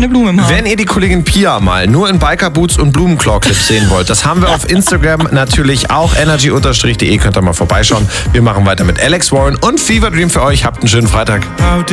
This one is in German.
keine Blume im Haar. Wenn ihr die Kollegin Pia mal nur in Biker-Boots und Blumenclaw-Clips sehen wollt, das haben wir auf Instagram natürlich auch, energy_de, könnt ihr mal vorbeischauen. Wir machen weiter mit Alex Warren und Fever Dream für euch. Habt einen schönen Freitag.